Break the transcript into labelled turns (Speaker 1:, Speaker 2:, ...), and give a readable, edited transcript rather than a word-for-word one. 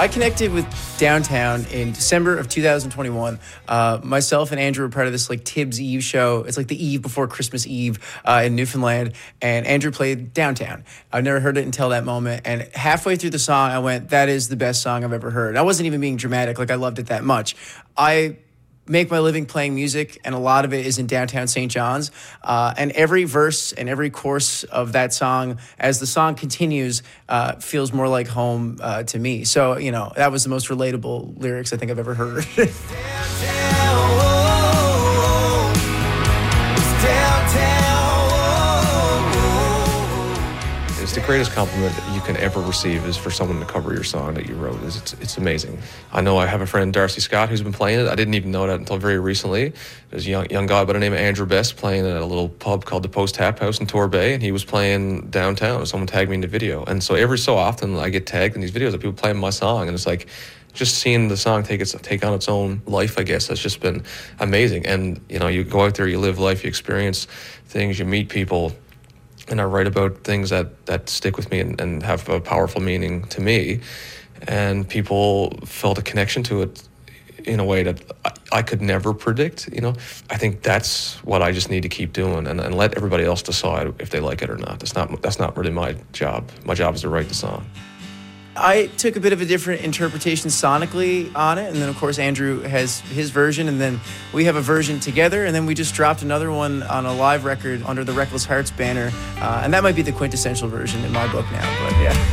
Speaker 1: I connected with Downtown in December of 2021. Myself and Andrew were part of this like Tibbs Eve show. It's like the eve before Christmas Eve in Newfoundland, and Andrew played Downtown. I've never heard it until that moment, and halfway through the song, I went, "That is the best song I've ever heard." I wasn't even being dramatic; like I loved it that much. I make my living playing music, and a lot of it is in downtown St. John's. And every verse and every chorus of that song, as the song continues, feels more like home to me. So, you know, that was the most relatable lyrics I think I've ever heard.
Speaker 2: It's the greatest compliment that you can ever receive is for someone to cover your song that you wrote. It's amazing. I know I have a friend, Darcy Scott, who's been playing it. I didn't even know that until very recently. There's a young guy by the name of Andrew Best playing at a little pub called the Post Tap House in Torbay, and he was playing Downtown. Someone tagged me in the video. And so every so often I get tagged in these videos of people playing my song, and it's like just seeing the song take on its own life, I guess, has just been amazing. And, you know, you go out there, you live life, you experience things, you meet people, and I write about things that stick with me and have a powerful meaning to me. And people felt a connection to it in a way that I could never predict, you know. I think that's what I just need to keep doing and let everybody else decide if they like it or not. That's not really my job. My job is to write the song.
Speaker 1: I took a bit of a different interpretation sonically on it, and then of course Andrew has his version, and then we have a version together, and then we just dropped another one on a live record under the Reckless Hearts banner, and that might be the quintessential version in my book now, but yeah.